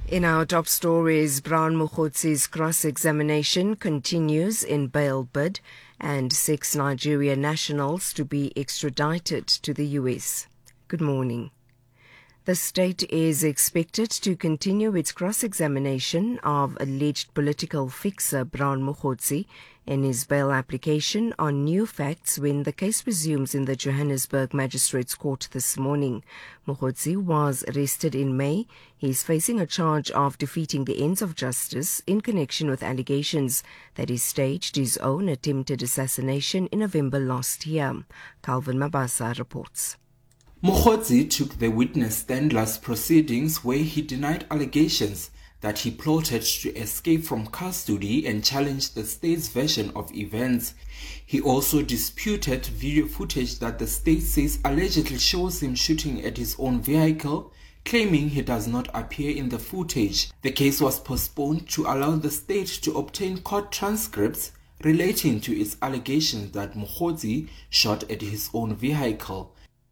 In our top stories, Brown Mokgotsi's cross-examination continues in bail bid and 6 Nigerian nationals to be extradited to the US. Good morning. The state is expected to continue its cross-examination of alleged political fixer Brown Mokhotsi in his bail application on new facts when the case resumes in the Johannesburg Magistrates Court this morning. Mokhotsi was arrested in May. He is facing a charge of defeating the ends of justice in connection with allegations that he staged his own attempted assassination in November last year. Calvin Mabasa reports. Mokhotsi took the witness stand last proceedings where he denied allegations that he plotted to escape from custody and challenged the state's version of events. He also disputed video footage that the state says allegedly shows him shooting at his own vehicle, claiming he does not appear in the footage. The case was postponed to allow the state to obtain court transcripts relating to its allegations that Mokhotsi shot at his own vehicle.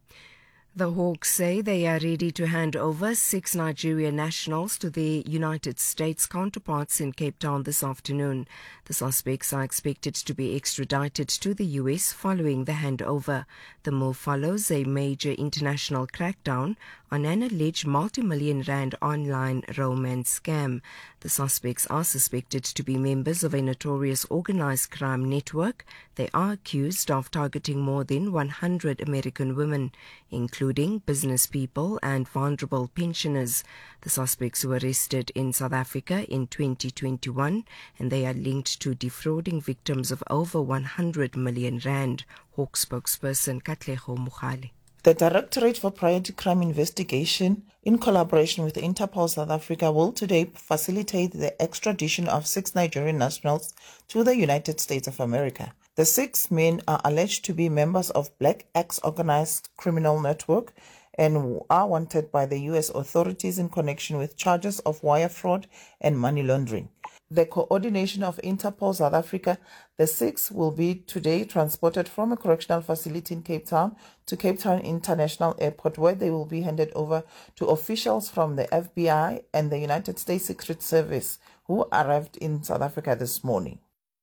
The Hawks say they are ready to hand over 6 Nigerian nationals to their United States counterparts in Cape Town this afternoon. The suspects are expected to be extradited to the US following the handover. The move follows a major international crackdown on an alleged multi-million rand online romance scam. The suspects are suspected to be members of a notorious organized crime network. They are accused of targeting more than 100 American women, including business people and vulnerable pensioners. The suspects were arrested in South Africa in 2021 and they are linked to defrauding victims of over 100 million rand. Hawk spokesperson Katleho Mukhale. The Directorate for Priority Crime Investigation, in collaboration with Interpol South Africa, will today facilitate the extradition of 6 Nigerian nationals to the United States of America. The 6 men are alleged to be members of Black Axe organized criminal network and are wanted by the U.S. authorities in connection with charges of wire fraud and money laundering. The coordination of Interpol South Africa, the 6 will be today transported from a correctional facility in Cape Town to Cape Town International Airport, where they will be handed over to officials from the FBI and the United States Secret Service, who arrived in South Africa this morning.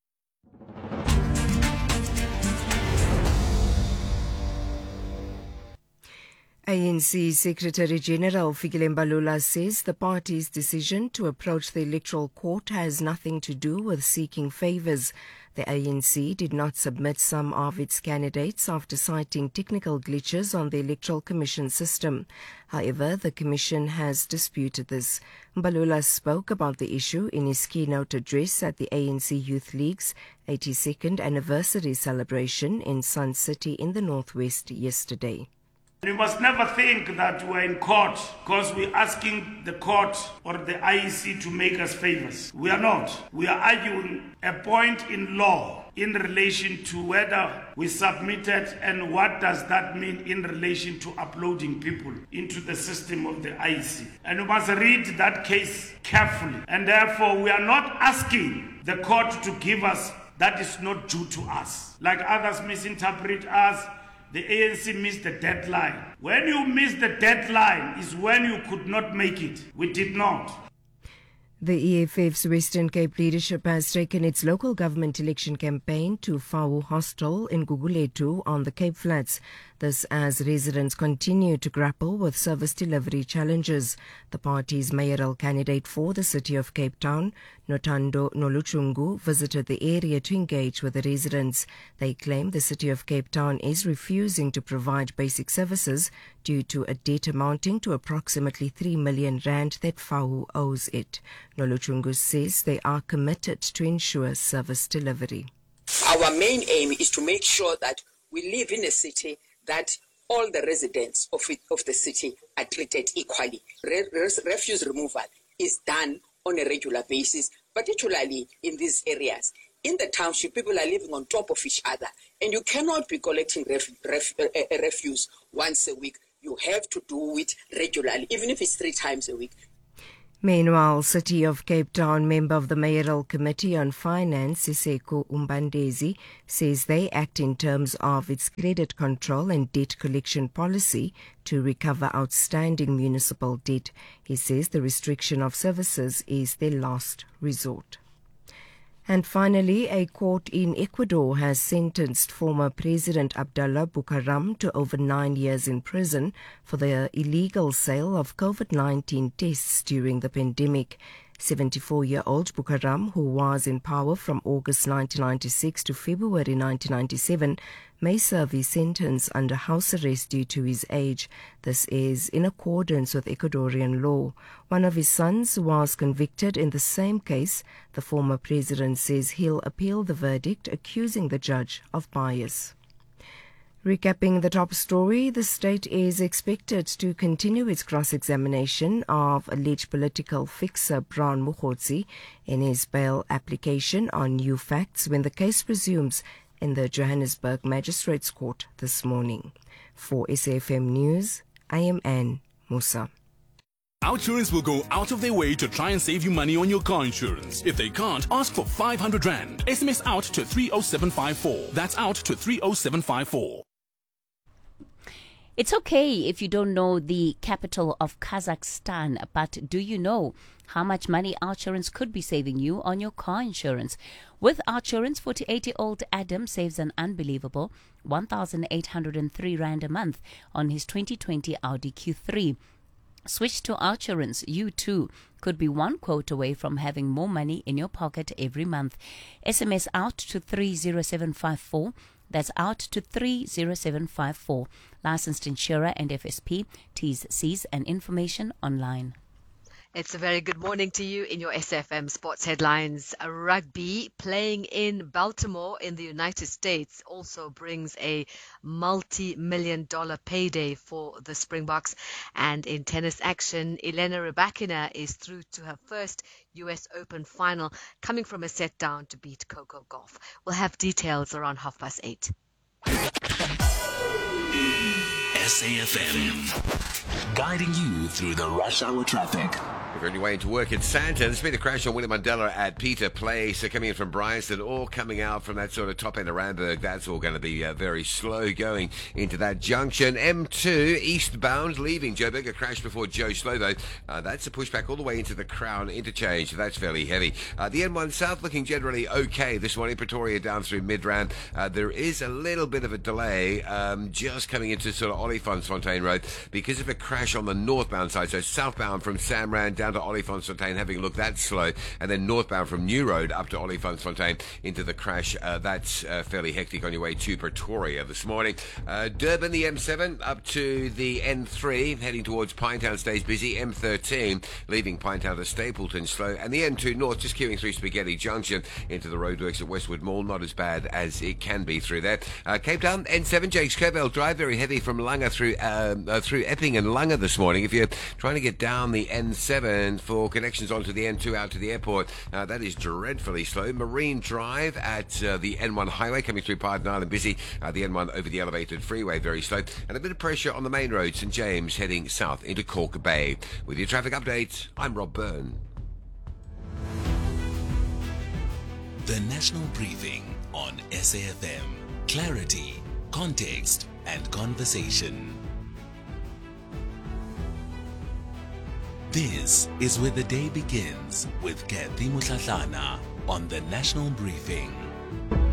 ANC Secretary-General Fikile Mbalula says the party's decision to approach the Electoral Court has nothing to do with seeking favours. The ANC did not submit some of its candidates after citing technical glitches on the Electoral Commission system. However, the Commission has disputed this. Mbalula spoke about the issue in his keynote address at the ANC Youth League's 82nd anniversary celebration in Sun City in the Northwest yesterday. We must never think that we're in court because we're asking the court or the IEC to make us favors. We are not. We are arguing a point in law in relation to whether we submitted and what does that mean in relation to uploading people into the system of the IEC. And we must read that case carefully. And therefore, we are not asking the court to give us that is not due to us. Like others misinterpret us, the ANC missed the deadline. When you miss the deadline is when you could not make it. We did not. The EFF's Western Cape leadership has taken its local government election campaign to Fawu Hostel in Gugulethu on the Cape Flats. This as residents continue to grapple with service delivery challenges. The party's mayoral candidate for the city of Cape Town, Nothando Noluchungu, visited the area to engage with the residents. They claim the city of Cape Town is refusing to provide basic services due to a debt amounting to approximately 3 million rand that Fawu owes it. Noluchungu says they are committed to ensure service delivery. Our main aim is to make sure that we live in a city that all the residents of the city are treated equally. Refuse removal is done on a regular basis, particularly in these areas. In the township, people are living on top of each other, and you cannot be collecting refuse once a week. You have to do it regularly, even if it's 3 times a week. Meanwhile, City of Cape Town member of the Mayoral Committee on Finance, Siseko Umbandezi, says they act in terms of its credit control and debt collection policy to recover outstanding municipal debt. He says the restriction of services is their last resort. And finally, a court in Ecuador has sentenced former President Abdallah Bucaram to over 9 years in prison for the illegal sale of COVID-19 tests during the pandemic. 74-year-old Bucaram, who was in power from August 1996 to February 1997, may serve his sentence under house arrest due to his age. This is in accordance with Ecuadorian law. One of his sons was convicted in the same case. The former president says he'll appeal the verdict, accusing the judge of bias. Recapping the top story, the state is expected to continue its cross-examination of alleged political fixer Brown Mokgotsi in his bail application on new facts when the case resumes in the Johannesburg Magistrates Court this morning. For SAFM News, I am Anne Musa. Outsurance will go out of their way to try and save you money on your car insurance. If they can't, ask for 500 Rand. SMS out to 30754. That's out to 30754. It's okay if you don't know the capital of Kazakhstan, but do you know how much money Outsurance could be saving you on your car insurance? With Outsurance, 48-year-old Adam saves an unbelievable 1,803 Rand a month on his 2020 Audi Q3. Switch to Outsurance. You too could be one quote away from having more money in your pocket every month. SMS out to 30754. That's out to 30754. Licensed insurer and FSP. T's, C's and information online. It's a very good morning to you in your SFM Sports Headlines. Rugby playing in Baltimore in the United States also brings a multi-million-dollar payday for the Springboks. And in tennis action, Elena Rybakina is through to her first US Open final, coming from a set down to beat Coco Gauff. We'll have details around 8:30. SAFM, guiding you through the rush hour traffic. If you're on your way into work in Santa, there's been a crash on William Mandela at Peter Place. Coming in from Bryanston, all coming out from that sort of top end of Randburg. That's all going to be very slow going into that junction. M2 eastbound, leaving Joburg. A crash before Joe Slovo. That's a pushback all the way into the Crown interchange. That's fairly heavy. The M1 South looking generally okay this morning. Pretoria down through Midrand. There is a little bit of a delay just coming into sort of Olifantsfontein Road because of a crash on the northbound side. So southbound from Samrand down to Olifantsfontein, having a look, that's slow. And then northbound from New Road up to Olifantsfontein into the crash. That's fairly hectic on your way to Pretoria this morning. Durban, the M7 up to the N3, heading towards Pinetown stays busy. M13 leaving Pinetown to Stapleton slow. And the N2 North just queuing through Spaghetti Junction into the roadworks at Westwood Mall. Not as bad as it can be through there. Cape Town, N7 Jakes Kerrbell Drive, very heavy from Langa through Epping and Langa this morning. If you're trying to get down the N7 for connections onto the N2 out to the airport, that is dreadfully slow. Marine Drive at the N1 highway coming through Pardon Island busy. The N1 over the elevated freeway very slow. And a bit of pressure on the main road, St James heading south into Cork Bay. With your traffic update, I'm Rob Byrne. The National Briefing on SAFM. Clarity, context and conversation. This is where the day begins with Kathy Mutlatlana on the National Briefing.